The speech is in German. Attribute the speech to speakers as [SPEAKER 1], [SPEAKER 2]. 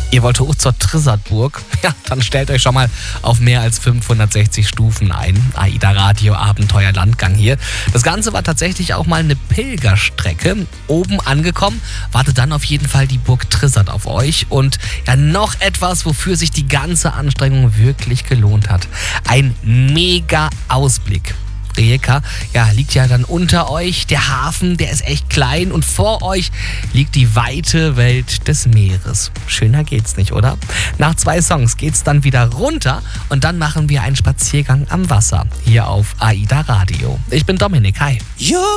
[SPEAKER 1] Ihr wollt hoch zur Trissartburg? Ja, dann stellt euch schon mal auf mehr als 560 Stufen ein. AIDA Radio Abenteuer Landgang hier. Das Ganze war tatsächlich auch mal eine Pilgerstrecke. Oben angekommen, wartet dann auf jeden Fall die Burg Trissart auf euch. Und ja, noch etwas, wofür sich die ganze Anstrengung wirklich gelohnt hat. Ein mega Ausblick. Rijeka, ja, liegt ja dann unter euch. Der Hafen, der ist echt klein und vor euch liegt die weite Welt des Meeres. Schöner geht's nicht, oder? Nach 2 Songs geht's dann wieder runter und dann machen wir einen Spaziergang am Wasser hier auf AIDA Radio. Ich bin Dominik, hi.
[SPEAKER 2] You